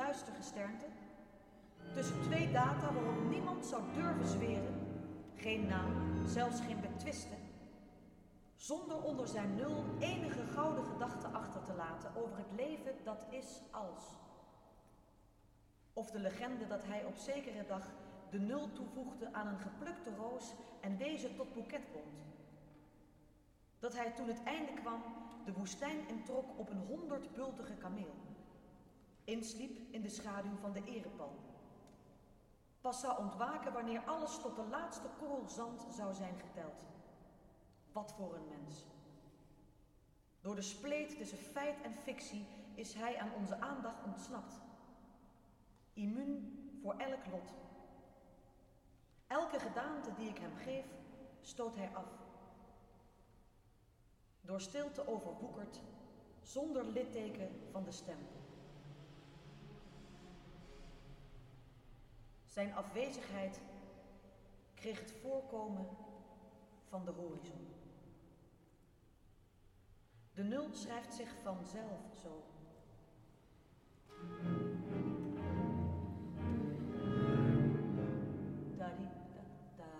duistergesternte, tussen twee data waarop niemand zou durven zweren, geen naam, zelfs geen betwisten, zonder onder zijn nul enige gouden gedachte achter te laten over het leven dat is als. Of de legende dat hij op zekere dag de nul toevoegde aan een geplukte roos en deze tot boeket bond. Dat hij toen het einde kwam de woestijn introk op een 100-bultige kameel. Insliep in de schaduw van de erepalm. Pas zou ontwaken wanneer alles tot de laatste korrel zand zou zijn geteld. Wat voor een mens. Door de spleet tussen feit en fictie is hij aan onze aandacht ontsnapt. Immuun voor elk lot. Elke gedaante die ik hem geef, stoot hij af. Door stilte overwoekerd, zonder litteken van de stem. Zijn afwezigheid kreeg het voorkomen van de horizon. De nul schrijft zich vanzelf zo.